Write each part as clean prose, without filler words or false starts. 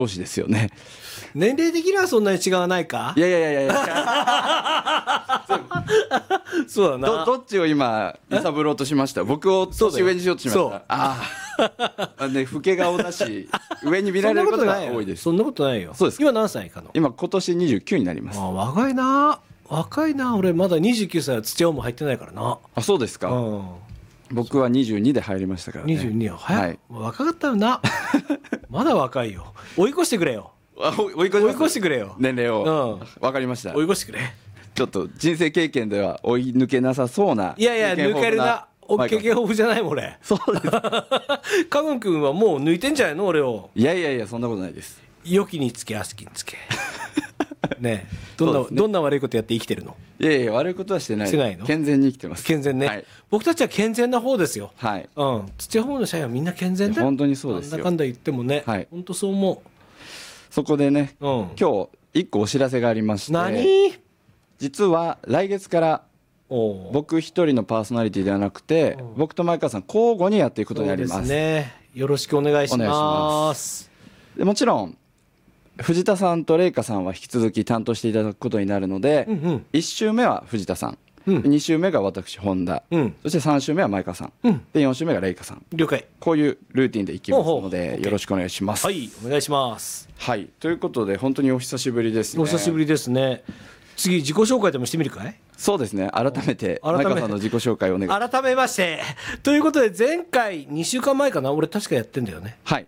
同士ですよね。 年齢的にはそんなに違わないか。 いやいやいやいやそうだな。 どっちを今揺さぶろうとしました？僕を年上にしようとしました。ああね、老け顔だし上に見られることが多いです。 そんなことないよ。 そうですか。 今何歳かの？ 今年29になります。 あ、若いな。若いな。俺まだ29歳は土屋も入ってないからな。 あ、そうですか。僕は22で入りましたからね。 22は早い、はい、若かったよな。まだ若いよ。追い越してくれよ。追い越してくれよ、 年齢を。わかりました。 追い越してくれ。 ちょっと人生経験では追い抜けなさそうな。 いやいや、抜けるな。経験豊富じゃないもん俺。 そうです。 カノン君はもう抜いてんじゃないの俺を。 いやいやいや、そんなことないです。 良きにつけ悪しきにつけ。ねえ、どんな悪いことやって生きてるの？ いやいや、悪いことはしてない。 してないの？ 健全に生きてます。 健全ね、はい、僕たちは健全な方ですよ。 はい。 土屋ホームの社員はみんな健全だよ。 本当にそうですよ。 なんだかんだ言ってもね、はい、本当そう思う。 そこでね、今日一個お知らせがありまして。 何？ 実は来月から僕一人のパーソナリティではなくて、僕と前川さん交互にやっていくことになります。 そうですね。よろしくお願いします。 でもちろん藤田さんと玲香さんは引き続き担当していただくことになるので、1週目は藤田さん、2週目が私本田、そして3週目は前川さん、で4週目が玲香さん。 了解。 こういうルーティンでいきますのでよろしくお願いします。 はい、お願いします。 はい、ということで本当にお久しぶりですね。 お久しぶりですね。次自己紹介でもしてみるかい？ そうですね。改めて前川さんの自己紹介をお願いします。 改めましてということで、前回2週間前かな、俺確かやってんだよね。 はい、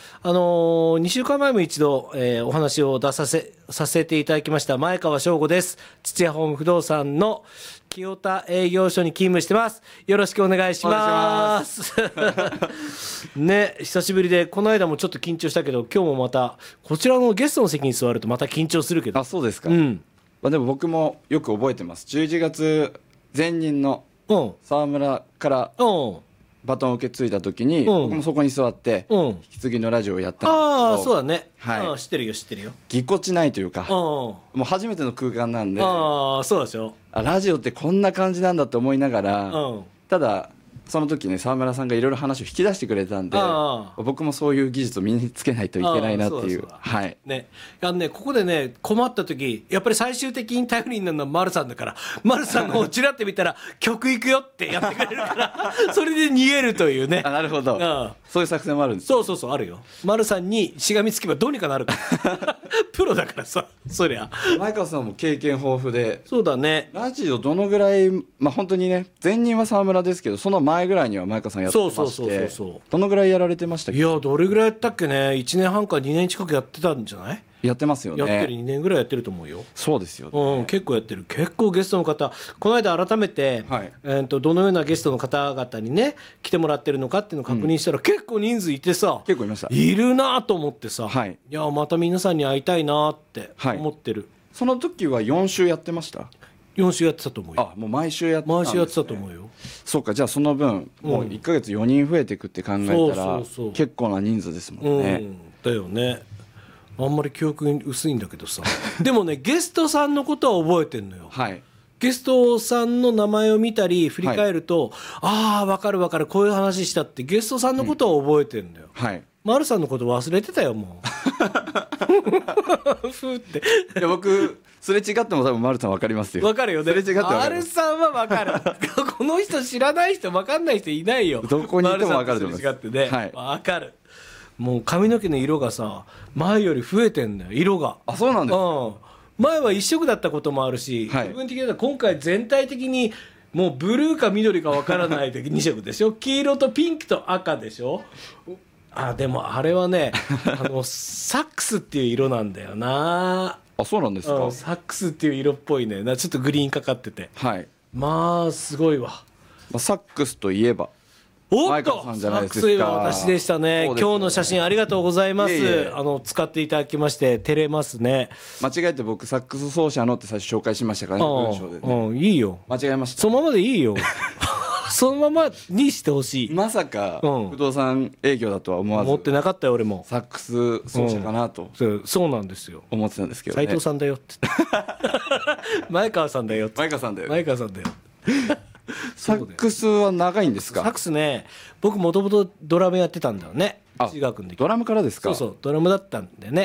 2週間前も一度、お話をさせていただきました前川翔吾です。土屋ホーム不動産の清田営業所に勤務してます。よろしくお願いしますね。久しぶりで、この間もちょっと緊張したけど、今日もまたこちらのゲストの席に座るとまた緊張するけど。 あ、そうですか。でも僕もよく覚えてます。11月前任の沢村からバトンを受け継いだ時に、僕もそこに座って引き継ぎのラジオをやったんですけど。 ああ、そうだね。 はい、 知ってるよ知ってるよ。 ぎこちないというか、もう初めての空間なんで、 そうでしょ。 ラジオってこんな感じなんだって思いながら、ただその時ね、沢村さんがいろいろ話を引き出してくれたんで、僕もそういう技術を身につけないといけないなっていう。はいね、ここでね、困った時やっぱり最終的に頼りになるのは丸さんだから、丸さんの方ちらって見たら曲いくよってやってくれるからそれで逃げるというね。 なるほど。そういう作戦もあるんです。 そうあるよ。丸さんにしがみつけばどうにかなるからプロだからさ。そりゃ前川さんも経験豊富で。 そうだね。 ラジオどのぐらい、本当にね、前任は沢村ですけど、その前ぐらいには前川さんやってまして、どのぐらいやられてましたっけ？ いや、どれぐらいやったっけね。1年半か2年近くやってたんじゃない？ やってますよね。 やってる。2年ぐらいやってると思うよ。 そうですよね。 結構やってる。結構ゲストの方、この間改めて、どのようなゲストの方々にね来てもらってるのかっていうのを確認したら、結構人数いてさ。 結構いました。 いるなと思ってさ、いやまた皆さんに会いたいなって思ってる。 その時は4週やってました？ 4週やってたと思うよ。 もう毎週やってたんですね。 毎週やってたと思うよ。 そうか。じゃあその分、もう1ヶ月4人増えていくって考えたら結構な人数ですもんね。 だよね。あんまり記憶薄いんだけどさでもね、ゲストさんのことは覚えてんのよ。ゲストさんの名前を見たり振り返ると、分かる分かる、こういう話したってゲストさんのことは覚えてんのよ。丸さんのこと忘れてたよもうふーって。 いや、僕すれ違っても多分丸さん分かりますよ。 分かるよね。 すれ違って分かる。 丸さんは分かるこの人知らない人分かんない人いないよ。 どこにいても分かると思います。 すれ違ってね、分かる。もう髪の毛の色がさ、前より増えてんのよ、色が。 そうなんですか。 前は一色だったこともあるし、部分的には今回全体的にもうブルーか緑か分からないで2色でしょ黄色とピンクと赤でしょ。でもあれはねサックスっていう色なんだよな。 そうなんですか。 サックスっていう色っぽいね。ちょっとグリーンかかってて、すごいわ。 サックスといえば前川さんじゃないですか。サックスは私でしたね。今日の写真ありがとうございます。使っていただきまして照れますね。 間違えて僕サックス奏者のって最初紹介しましたからね、文章でね。 いいよ、 間違えました。 そのままでいいよそのままにしてほしい。 まさか不動産営業だとは思わず、 思ってなかったよ俺も。 サックス奏者かなと、 そうなんですよ、 思ってたんですけどね。 斉藤さんだよって前川さんだよって。 前川さんだよ。サックスは長いんですか？ サックスね、僕もともとドラムやってたんだよね。中学の時。 ドラムからですか？ そうドラムだったんでね。